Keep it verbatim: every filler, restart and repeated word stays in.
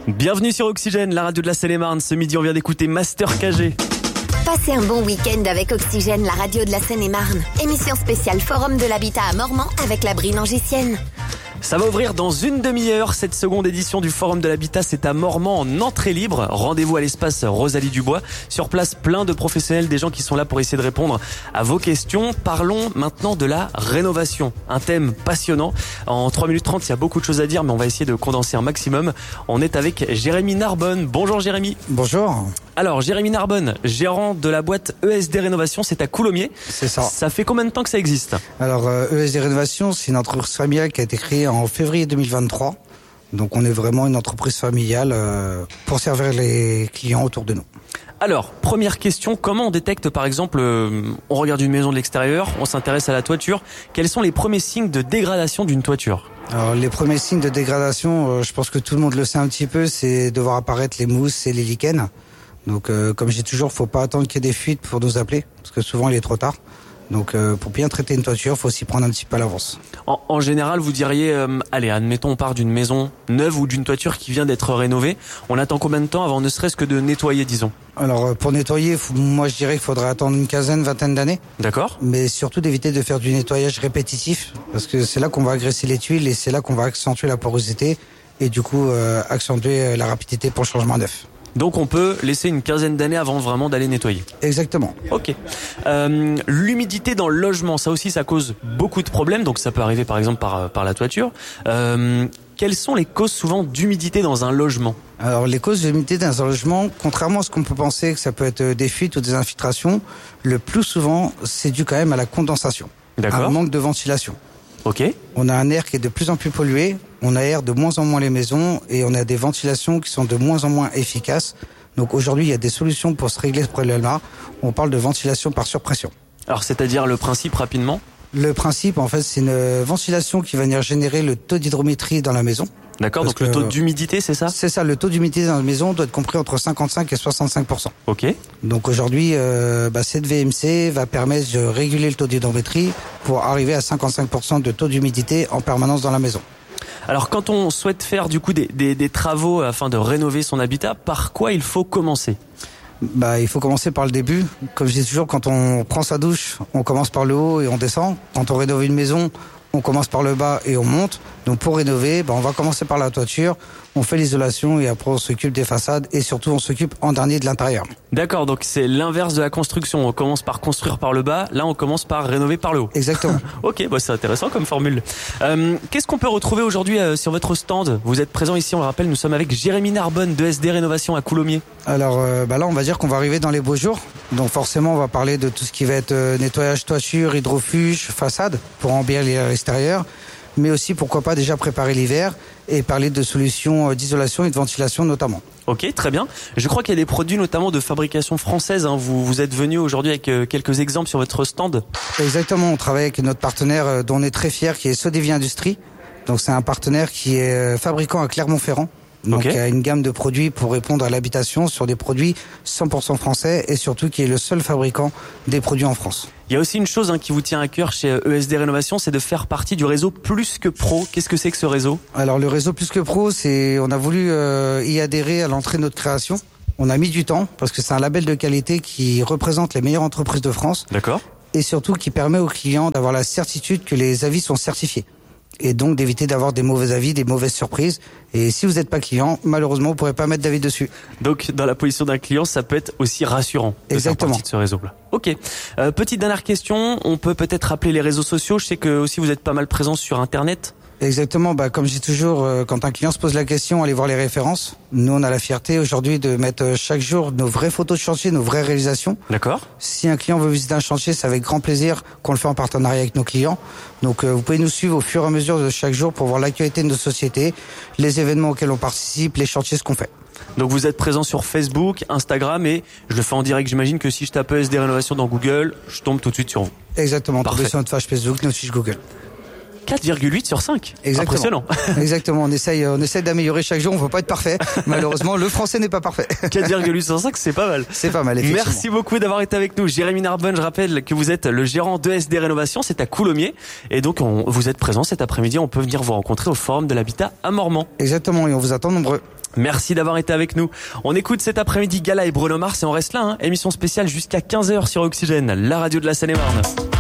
Bienvenue sur Oxygène, la radio de la Seine-et-Marne. Ce midi, on vient d'écouter Master K G. Passez un bon week-end avec Oxygène, la radio de la Seine-et-Marne. Émission spéciale Forum de l'Habitat à Mormant avec la Brie-Langicienne. Ça va ouvrir dans une demi-heure. Cette seconde édition du Forum de l'Habitat, c'est à Mormant en entrée libre. Rendez-vous à l'espace Rosalie Dubois. Sur place, plein de professionnels, des gens qui sont là pour essayer de répondre à vos questions. Parlons maintenant de la rénovation. Un thème passionnant. En trois minutes trente, il y a beaucoup de choses à dire, mais on va essayer de condenser un maximum. On est avec Jérémy Narbonne. Bonjour Jérémy. Bonjour. Alors Jérémy Narbonne, gérant de la boîte E S D Rénovation, c'est à Coulommiers. C'est ça. Ça fait combien de temps que ça existe? Alors euh, E S D Rénovation, c'est une entreprise familiale qui a été créée en février deux mille vingt-trois. Donc on est vraiment une entreprise familiale euh, pour servir les clients autour de nous. Alors, première question, comment on détecte par exemple, euh, on regarde une maison de l'extérieur, on s'intéresse à la toiture, quels sont les premiers signes de dégradation d'une toiture? Alors les premiers signes de dégradation, euh, je pense que tout le monde le sait un petit peu, c'est de voir apparaître les mousses et les lichens. Donc euh, comme je dis toujours, faut pas attendre qu'il y ait des fuites pour nous appeler, parce que souvent il est trop tard. Donc euh, pour bien traiter une toiture, faut s'y prendre un petit peu à l'avance. En, en général, vous diriez, euh, allez, admettons, on part d'une maison neuve ou d'une toiture qui vient d'être rénovée. On attend combien de temps avant ne serait-ce que de nettoyer, disons? Alors euh, pour nettoyer, faut, moi je dirais qu'il faudrait attendre une quinzaine, vingtaine d'années. D'accord. Mais surtout d'éviter de faire du nettoyage répétitif, parce que c'est là qu'on va agresser les tuiles et c'est là qu'on va accentuer la porosité et du coup euh, accentuer la rapidité pour le changement neuf. Donc on peut laisser une quinzaine d'années avant vraiment d'aller nettoyer. Exactement. Ok. Euh, l'humidité dans le logement, ça aussi, ça cause beaucoup de problèmes. Donc ça peut arriver par exemple par par la toiture. Euh, quelles sont les causes souvent d'humidité dans un logement? Alors les causes d'humidité dans un logement, contrairement à ce qu'on peut penser que ça peut être des fuites ou des infiltrations, le plus souvent c'est dû quand même à la condensation. D'accord. À un manque de ventilation. Ok. On a un air qui est de plus en plus pollué, on aère de moins en moins les maisons et on a des ventilations qui sont de moins en moins efficaces. Donc aujourd'hui, il y a des solutions pour se régler ce problème-là. On parle de ventilation par surpression. Alors c'est-à-dire le principe rapidement? Le principe, en fait, c'est une ventilation qui va venir générer le taux d'hydrométrie dans la maison. D'accord, donc le taux d'humidité, c'est ça? C'est ça, le taux d'humidité dans la maison doit être compris entre cinquante-cinq et soixante-cinq pour cent. Ok. Donc aujourd'hui, euh, bah, cette V M C va permettre de réguler le taux d'hydrométrie pour arriver à cinquante-cinq pour cent de taux d'humidité en permanence dans la maison. Alors quand on souhaite faire du coup des, des, des travaux afin de rénover son habitat, par quoi il faut commencer? Bah, il faut commencer par le début. Comme je dis toujours, quand on prend sa douche, on commence par le haut et on descend. Quand on rénove une maison, on commence par le bas et on monte. Donc pour rénover, bah, on va commencer par la toiture, on fait l'isolation et après on s'occupe des façades et surtout on s'occupe en dernier de l'intérieur. D'accord, donc c'est l'inverse de la construction. On commence par construire par le bas, là on commence par rénover par le haut. Exactement. Ok, bah c'est intéressant comme formule. Euh, qu'est-ce qu'on peut retrouver aujourd'hui euh, sur votre stand? Vous êtes présent ici, on le rappelle, nous sommes avec Jérémy Narbonne de E S D Rénovation à Coulommiers. Alors euh, bah là on va dire qu'on va arriver dans les beaux jours. Donc forcément on va parler de tout ce qui va être euh, nettoyage toiture, hydrofuge, façade pour embellir l'extérieur. Mais aussi, pourquoi pas, déjà préparer l'hiver et parler de solutions d'isolation et de ventilation notamment. Ok, très bien. Je crois qu'il y a des produits notamment de fabrication française. Hein. Vous, vous êtes venu aujourd'hui avec euh, quelques exemples sur votre stand. Exactement, on travaille avec notre partenaire euh, dont on est très fier, qui est Sodevie Industrie. Donc c'est un partenaire qui est euh, fabricant à Clermont-Ferrand. Donc okay. Il y a une gamme de produits pour répondre à l'habitation sur des produits cent pour cent français et surtout qui est le seul fabricant des produits en France. Il y a aussi une chose hein, qui vous tient à cœur chez E S D Rénovation, c'est de faire partie du réseau Plus que Pro. Qu'est-ce que c'est que ce réseau? Alors le réseau Plus que Pro, c'est on a voulu euh, y adhérer à l'entrée de notre création. On a mis du temps parce que c'est un label de qualité qui représente les meilleures entreprises de France. D'accord. Et surtout qui permet aux clients d'avoir la certitude que les avis sont certifiés. Et donc d'éviter d'avoir des mauvais avis, des mauvaises surprises. Et si vous n'êtes pas client, malheureusement, vous ne pourrez pas mettre d'avis dessus. Donc, dans la position d'un client, ça peut être aussi rassurant de Exactement. faire partie de ce réseau-là. Ok. Euh, petite dernière question, on peut peut-être rappeler les réseaux sociaux. Je sais que aussi vous êtes pas mal présent sur Internet. Exactement, bah, comme je dis toujours, euh, quand un client se pose la question, allez voir les références. Nous, on a la fierté aujourd'hui de mettre euh, chaque jour nos vraies photos de chantier, nos vraies réalisations. D'accord. Si un client veut visiter un chantier, c'est avec grand plaisir qu'on le fait en partenariat avec nos clients. Donc euh, vous pouvez nous suivre au fur et à mesure de chaque jour pour voir l'actualité de nos sociétés, les événements auxquels on participe, les chantiers, ce qu'on fait. Donc vous êtes présent sur Facebook, Instagram et je le fais en direct. J'imagine que si je tape E S D Rénovation dans Google, je tombe tout de suite sur vous. Exactement, parfait. Tombez sur notre page Facebook, notre fiche Google. quatre virgule huit sur cinq. Exactement. Impressionnant. Exactement. On essaye, on essaye d'améliorer chaque jour. On ne veut pas être parfait. Malheureusement, le français n'est pas parfait. quatre virgule huit sur cinq, c'est pas mal. C'est pas mal, effectivement. Merci beaucoup d'avoir été avec nous. Jérémy Narbonne, je rappelle que vous êtes le gérant d'E S D Rénovation. C'est à Coulommiers. Et donc, on, vous êtes présent cet après-midi. On peut venir vous rencontrer au Forum de l'Habitat à Mormant. Exactement. Et on vous attend nombreux. Merci d'avoir été avec nous. On écoute cet après-midi Gala et Bruno Mars et on reste là, hein. Émission spéciale jusqu'à quinze heures sur Oxygène, la radio de la Seine-et-Marne.